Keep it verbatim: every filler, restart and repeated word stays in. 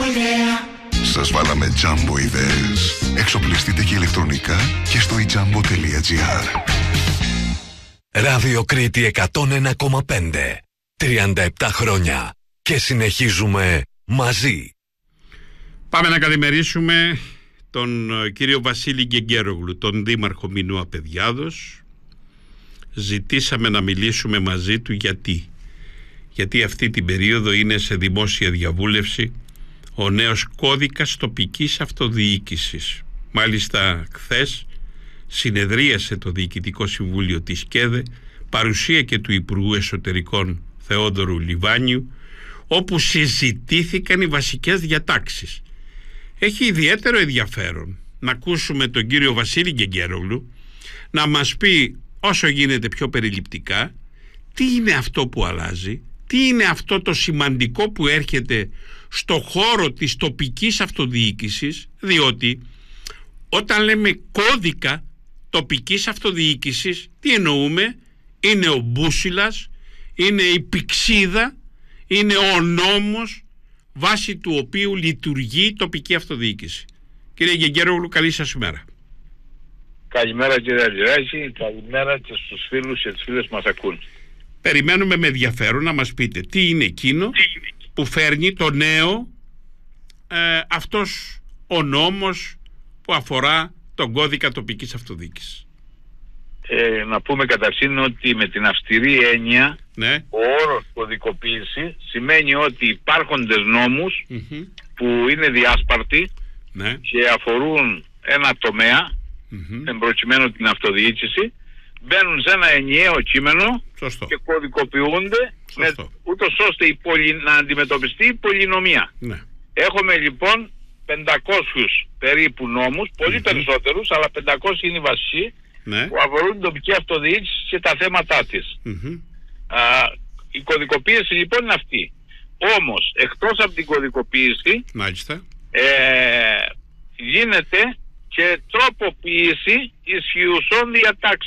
Σας βάλαμε τζάμπο ιδέες. Εξοπλιστείτε και ηλεκτρονικά και στο i jambo τελεία gr. Ράδιο Κρήτη εκατόν ένα κόμμα πέντε. τριάντα επτά χρόνια και συνεχίζουμε μαζί. Πάμε να καλημερίσουμε τον κύριο Βασίλη Γκεγκέρογλου, τον δήμαρχο Μινού Απεδιάδος. Ζητήσαμε να μιλήσουμε μαζί του γιατί. Γιατί αυτή την περίοδο είναι σε δημόσια διαβούλευση ο νέος κώδικας τοπικής αυτοδιοίκησης. Μάλιστα χθες συνεδρίασε το Διοικητικό Συμβούλιο της ΚΕΔΕ, παρουσία και του Υπουργού Εσωτερικών Θεόδωρου Λιβάνιου, όπου συζητήθηκαν οι βασικές διατάξεις. Έχει ιδιαίτερο ενδιαφέρον να ακούσουμε τον κύριο Βασίλη Γκεγκέρογλου να μας πει όσο γίνεται πιο περιληπτικά τι είναι αυτό που αλλάζει, τι είναι αυτό το σημαντικό που έρχεται στο χώρο της τοπικής αυτοδιοίκησης, διότι όταν λέμε κώδικα τοπικής αυτοδιοίκησης, τι εννοούμε? Είναι ο μπούσιλας, είναι η πηξίδα, είναι ο νόμος βάσει του οποίου λειτουργεί η τοπική αυτοδιοίκηση. Κύριε Γκεγκέρογλου, καλή σας ημέρα. Καλημέρα κύριε Αλιράκη, καλημέρα και στους φίλους και τις φίλες που μας ακούν. Περιμένουμε με ενδιαφέρον να μας πείτε τι είναι εκείνο που φέρνει το νέο ε, αυτός ο νόμος που αφορά τον κώδικα τοπικής αυτοδιοίκησης. Ε, να πούμε καταρχήν ότι με την αυστηρή έννοια, ναι, ο όρος κωδικοποίηση σημαίνει ότι υπάρχοντες νόμους mm-hmm. που είναι διάσπαρτοι, ναι, και αφορούν ένα τομέα, mm-hmm. εν προκειμένου την αυτοδιοίκηση, μπαίνουν σε ένα ενιαίο κείμενο. Σωστό. Και κωδικοποιούνται με, ούτως ώστε η πολυ, να αντιμετωπιστεί η πολυνομία. Ναι. Έχουμε λοιπόν πεντακόσιους περίπου νόμους, πολύ mm-hmm. περισσότερους, αλλά πεντακόσιοι είναι οι βασικοί, ναι, που αφορούν την τοπική αυτοδιοίκηση και τα θέματα της. Mm-hmm. Α, η κωδικοποίηση λοιπόν είναι αυτή. Όμως, εκτός από την κωδικοποίηση, μάλιστα, ε, γίνεται και τροποποίηση ισχυουσών διατάξεων.